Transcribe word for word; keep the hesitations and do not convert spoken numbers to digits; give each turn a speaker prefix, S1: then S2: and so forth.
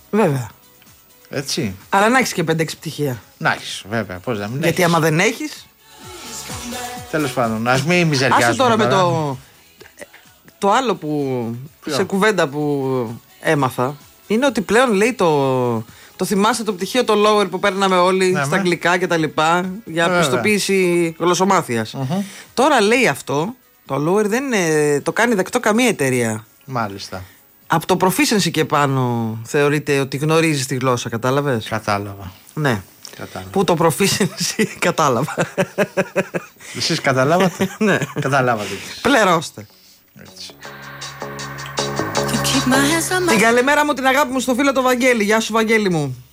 S1: Βέβαια.
S2: Έτσι.
S1: Αλλά να έχεις και πέντε έξι πτυχία.
S2: Να έχεις, βέβαια. Πώς να μην
S1: Γιατί
S2: έχεις.
S1: άμα δεν έχεις.
S2: Τέλος πάντων, ας μην μιζεριάζουμε.
S1: Άσε τώρα με το. Το άλλο που.
S2: Ποιο?
S1: Σε κουβέντα που έμαθα. Είναι ότι πλέον λέει το. Το θυμάστε το πτυχίο το lower που παίρναμε όλοι
S2: Ναι,
S1: στα
S2: με.
S1: αγγλικά και τα λοιπά για
S2: Βέβαια.
S1: πιστοποίηση γλωσσομάθειας.
S2: Mm-hmm.
S1: Τώρα λέει αυτό, το lower δεν είναι, το κάνει δεκτό καμία εταιρεία.
S2: Μάλιστα.
S1: Από το proficiency και πάνω θεωρείται ότι γνωρίζεις τη γλώσσα, κατάλαβες.
S2: Κατάλαβα.
S1: Ναι.
S2: Κατάλαβα.
S1: Που το proficiency κατάλαβα.
S2: Εσείς καταλάβατε.
S1: Ναι.
S2: Καταλάβατε.
S1: Πληρώστε.
S2: Έτσι.
S1: Την καλημέρα μου, την αγάπη μου στο φίλο το Βαγγέλη. Γεια σου Βαγγέλη μου.